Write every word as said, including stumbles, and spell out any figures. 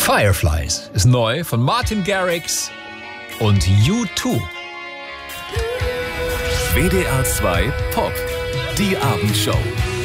Fireflies ist neu von Martin Garrix und U zwei. W D R zwei Pop, die Abendshow.